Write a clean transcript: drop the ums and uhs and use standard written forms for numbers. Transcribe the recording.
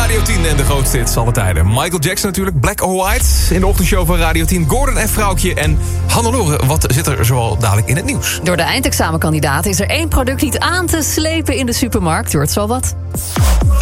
Radio 10 en de grootste hits alle tijden. Michael Jackson natuurlijk, Black or White. In de ochtendshow van Radio 10, Gordon en Vrouwtje. En Hannelore, wat zit er zoal dadelijk in het nieuws? Door de eindexamenkandidaten is er 1 product niet aan te slepen in de supermarkt. Je hoort zo wat.